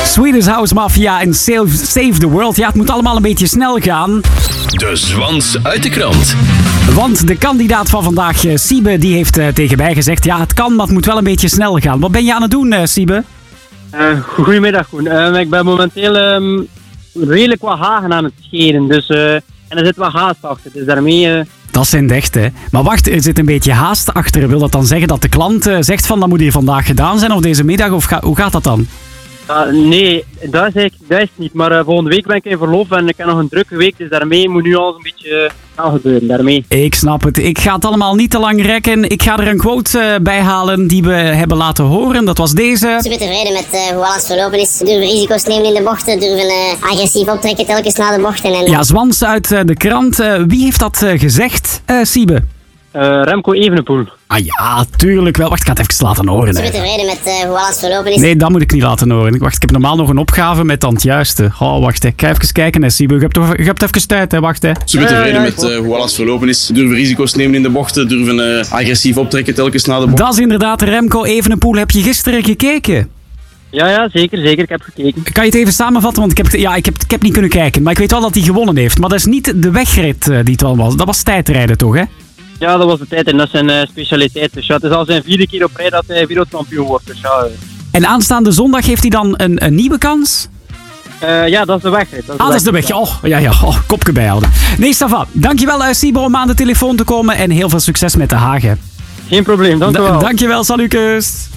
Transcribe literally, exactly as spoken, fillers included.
Swedish House Mafia en Save, Save the World. Ja, het moet allemaal een beetje snel gaan. De zwans uit de krant. Want de kandidaat van vandaag, uh, Siebe, die heeft uh, tegen mij gezegd... Ja, het kan, maar het moet wel een beetje snel gaan. Wat ben je aan het doen, uh, Siebe? Uh, goedemiddag, Koen. Uh, ik ben momenteel um, redelijk wat hagen aan het scheren. Dus, uh, en er zit wat haast achter. Dus daarmee... Uh... Dat zijn de echte. Maar wacht, er zit een beetje haast achter. Wil dat dan zeggen dat de klant uh, zegt van... Dat moet hier vandaag gedaan zijn of deze middag? Of ga, hoe gaat dat dan? Uh, nee, dat is, eigenlijk, dat is niet. Maar uh, volgende week ben ik in verlof en ik heb nog een drukke week. Dus daarmee moet nu alles een beetje uh, gaan gebeuren. Daarmee. Ik snap het. Ik ga het allemaal niet te lang rekken. Ik ga er een quote uh, bij halen die we hebben laten horen. Dat was deze. Super tevreden met uh, hoe alles verlopen is. Durven risico's nemen in de bochten. Durven uh, agressief optrekken telkens na de bochten. En... Ja, zwans uit uh, de krant. Uh, wie heeft dat uh, gezegd, uh, Siebe? Uh, Remco Evenepoel. Ah ja, tuurlijk wel. Wacht, ik ga het even laten horen. Super tevreden met uh, hoe alles verlopen is. Nee, dat moet ik niet laten horen. Wacht, ik heb normaal nog een opgave met dan het juiste. Oh, wacht, hè. Ik ga even kijken, hè, Siebe. Je hebt, toch, je hebt even tijd, hè. Wacht, hè. Super tevreden met uh, hoe alles verlopen is. Durven risico's nemen in de bochten. Durven uh, agressief optrekken telkens na de bocht. Dat is inderdaad Remco Evenepoel. Heb je gisteren gekeken? Ja, ja, zeker, zeker. Ik heb gekeken. Kan je het even samenvatten? Want ik heb, ja, ik heb, ik heb niet kunnen kijken. Maar ik weet wel dat hij gewonnen heeft. Maar dat is niet de wegrit uh, die het wel was. Dat was tijdrijden, toch, hè? Ja, dat was de tijd en dat is zijn uh, specialiteit. Dus ja, het is al zijn vierde keer op rij dat hij wereldkampioen wordt. Dus ja, uh. En aanstaande zondag heeft hij dan een, een nieuwe kans? Uh, ja, dat is de weg. Dat is ah, dat is de weg. Oh, ja, ja. Oh, kopje bijhouden. Nee, Stava. Dankjewel, uh, Sibo, om aan de telefoon te komen. En heel veel succes met de hagen. Geen probleem, dank u wel. Da- dankjewel, salukus.